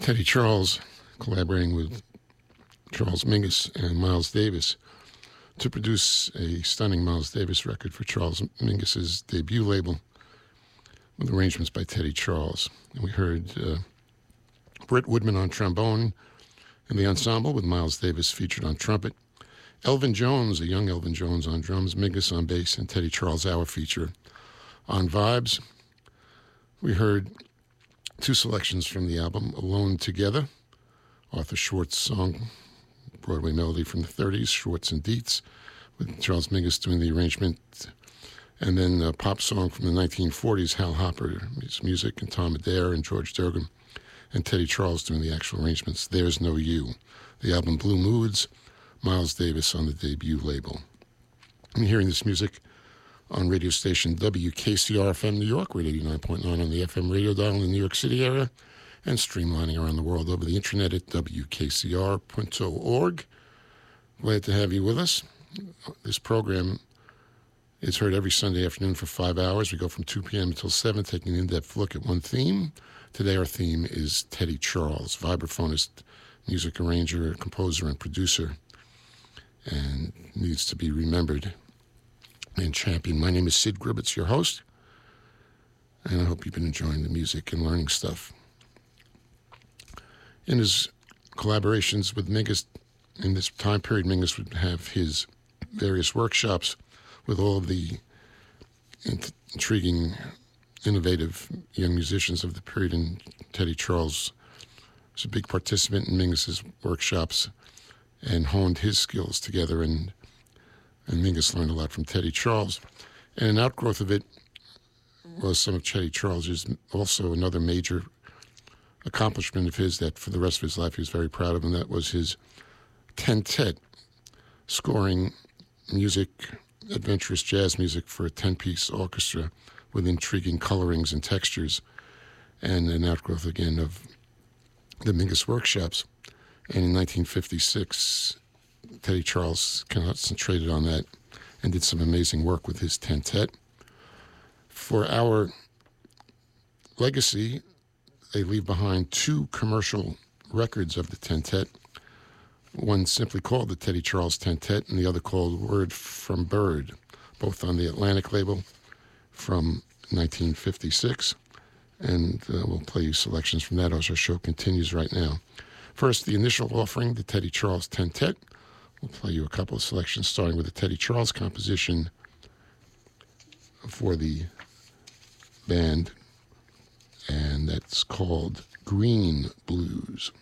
Teddy Charles collaborating with Charles Mingus and Miles Davis to produce a stunning Miles Davis record for Charles Mingus's debut label with arrangements by Teddy Charles. And we heard Britt Woodman on trombone and the ensemble with Miles Davis featured on trumpet. Elvin Jones, a young Elvin Jones on drums, Mingus on bass, and Teddy Charles, our feature, on vibes. We heard two selections from the album, Alone Together, Arthur Schwartz song, Broadway melody from the 30s, Schwartz and Dietz, with Charles Mingus doing the arrangement, and then a pop song from the 1940s, Hal Hopper's music, and Tom Adair and George Durgam, and Teddy Charles doing the actual arrangements, There's No You. The album Blue Moods, Miles Davis on the debut label. I'm hearing this music on radio station WKCR-FM New York, rate 89.9 on the FM radio dial in the New York City area, and streamlining around the world over the internet at WKCR.org. Glad to have you with us. This program is heard every Sunday afternoon for 5 hours. We go from 2 p.m. until 7, taking an in-depth look at one theme. Today our theme is Teddy Charles, vibraphonist, music arranger, composer, and producer, and needs to be remembered and championed. My name is Sid Gribbets, your host, and I hope you've been enjoying the music and learning stuff. In his collaborations with Mingus, in this time period, Mingus would have his various workshops with all of the intriguing, innovative young musicians of the period, and Teddy Charles was a big participant in Mingus's workshops and honed his skills together, and Mingus learned a lot from Teddy Charles. And an outgrowth of it was some of Teddy Charles's, also another major accomplishment of his that for the rest of his life he was very proud of, and that was his tentet, scoring music, adventurous jazz music for a 10-piece orchestra with intriguing colorings and textures, and an outgrowth again of the Mingus workshops. And in 1956, Teddy Charles concentrated on that and did some amazing work with his tentet. For our legacy, they leave behind two commercial records of the tentet, one simply called the Teddy Charles Tentet and the other called Word from Bird, both on the Atlantic label from 1956. And we'll play you selections from that as our show continues right now. First, the initial offering, the Teddy Charles Tentet. We'll play you a couple of selections starting with the Teddy Charles composition for the band, and that's called Green Blues.